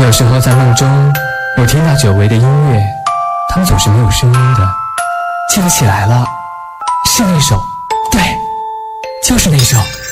有时候在梦中，我听到久违的音乐，它们总是没有声音的。记不起来了，是那首，对，就是那首。